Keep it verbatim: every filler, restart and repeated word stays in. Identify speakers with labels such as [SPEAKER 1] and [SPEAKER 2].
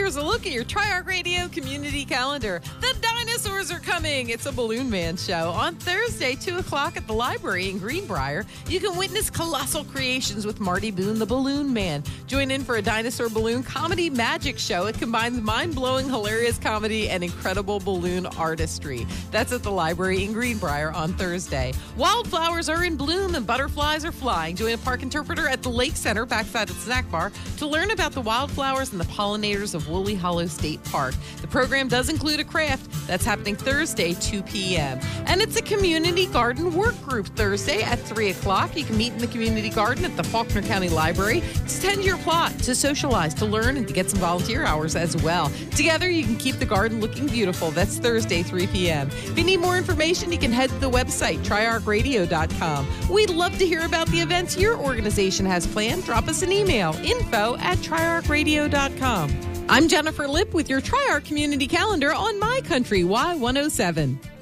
[SPEAKER 1] here's a look at your Tri-Arc Radio community calendar. The dinosaurs are coming. It's a Balloon Man show. On Thursday, two o'clock at the library in Greenbrier, you can witness colossal creations with Marty Boone, the Balloon Man. Join in for a dinosaur balloon comedy magic show. It combines mind-blowing, hilarious comedy and incredible balloon artistry. That's at the library in Greenbrier on Thursday. Wildflowers are in bloom and butterflies are flying. Join a park interpreter at the Lake Center, backside of the snack bar, to learn about the wildflowers and the pollinators of Woolly Hollow State Park. The program does include a craft. That's happening Thursday, two p.m. And it's a community garden work group Thursday at three o'clock. You can meet in the community garden at the Faulkner County Library to tend your plot, to socialize, to learn, and to get some volunteer hours as well. Together, you can keep the garden looking beautiful. That's Thursday, three p.m. If you need more information, you can head to the website, tri arc radio dot com. We'd love to hear about the events your organization has planned. Drop us an email, info at tri arc radio dot com. I'm Jennifer Lipp with your Tri-Arc Community Calendar on My Country Y one oh seven.